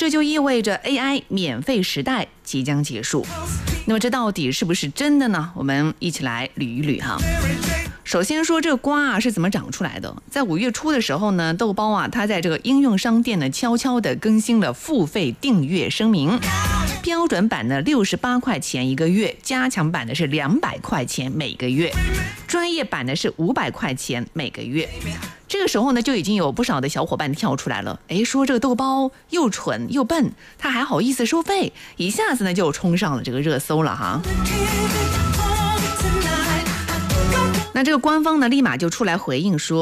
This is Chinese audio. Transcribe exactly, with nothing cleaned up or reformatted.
这就意味着 A I 免费时代即将结束。那么这到底是不是真的呢？我们一起来捋一捋哈。首先说这个瓜啊是怎么长出来的？在五月初的时候呢，豆包啊它在这个应用商店呢悄悄地更新了付费订阅声明，标准版的六十八块钱一个月，加强版的是两百块钱每个月，专业版的是五百块钱每个月。这个时候呢，就已经有不少的小伙伴跳出来了，哎，说这个豆包又蠢又笨，他还好意思收费，一下子呢就冲上了这个热搜了哈。那这个官方呢，立马就出来回应说。